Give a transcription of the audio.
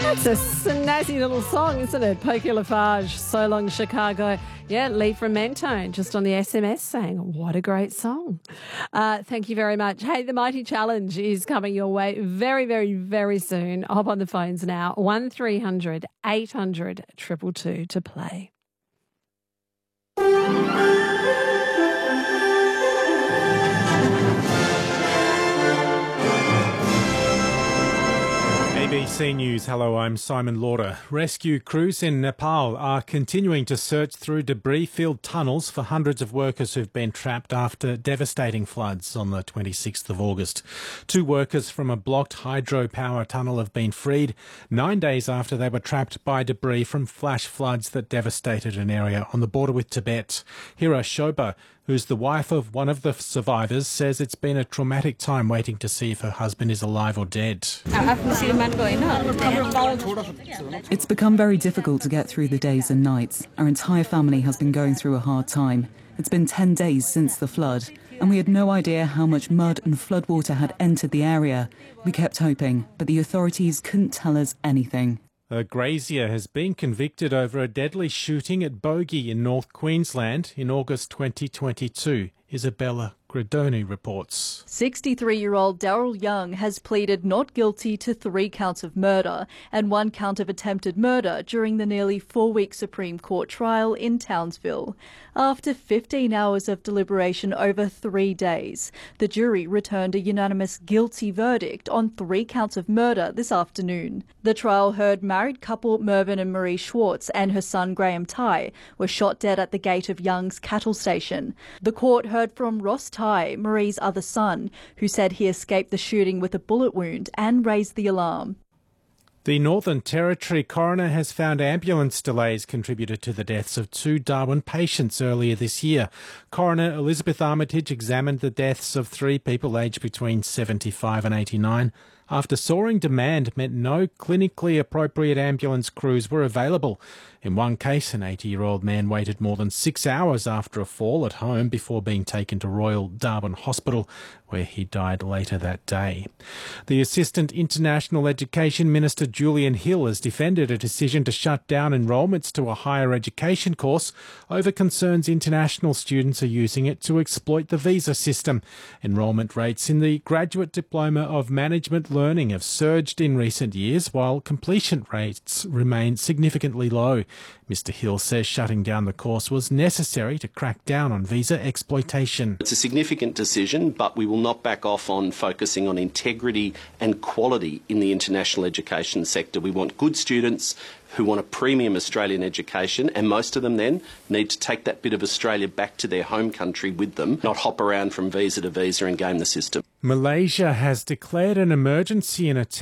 That's a snazzy little song, isn't it? Pokey Lafarge, So Long Chicago. Yeah, Lee from Mentone just on the SMS saying, what a great song. Thank you very much. Hey, the Mighty Challenge is coming your way very, very, very soon. Hop on the phones now, 1300 800 222 to play. ABC News. Hello, I'm Simon Lauder. Rescue crews in Nepal are continuing to search through debris-filled tunnels for hundreds of workers who've been trapped after devastating floods on the 26th of August. 2 workers from a blocked hydropower tunnel have been freed 9 days after they were trapped by debris from flash floods that devastated an area on the border with Tibet. Hira Shoba, who's the wife of one of the survivors, says it's been a traumatic time waiting to see if her husband is alive or dead. It's become very difficult to get through the days and nights. Our entire family has been going through a hard time. It's been 10 days since the flood, and we had no idea how much mud and floodwater had entered the area. We kept hoping, but the authorities couldn't tell us anything. A grazier has been convicted over a deadly shooting at Bogey in North Queensland in August 2022. Isabella Gradoni reports. 63-year-old Daryl Young has pleaded not guilty to 3 counts of murder and 1 count of attempted murder during the nearly 4-week Supreme Court trial in Townsville. After 15 hours of deliberation over 3 days, the jury returned a unanimous guilty verdict on 3 counts of murder this afternoon. The trial heard married couple Mervyn and Marie Schwartz and her son Graham Ty were shot dead at the gate of Young's cattle station. The court heard from Ross Ty, Marie's other son, who said he escaped the shooting with a bullet wound and raised the alarm. The Northern Territory coroner has found ambulance delays contributed to the deaths of 2 Darwin patients earlier this year. Coroner Elizabeth Armitage examined the deaths of 3 people aged between 75 and 89 after soaring demand meant no clinically appropriate ambulance crews were available. In one case, an 80-year-old man waited more than 6 hours after a fall at home before being taken to Royal Darwin Hospital, where he died later that day. The Assistant International Education Minister Julian Hill has defended a decision to shut down enrolments to a higher education course over concerns international students are using it to exploit the visa system. Enrolment rates in the Graduate Diploma of Management Learning have surged in recent years, while completion rates remain significantly low. Mr. Hill says shutting down the course was necessary to crack down on visa exploitation. It's a significant decision, but we will not back off on focusing on integrity and quality in the international education sector. We want good students who want a premium Australian education, and most of them then need to take that bit of Australia back to their home country with them, not hop around from visa to visa and game the system. Malaysia has declared an emergency in a